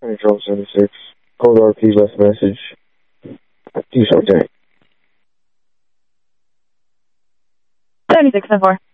Control 76. Code RP left message. Do something. 76 and 4.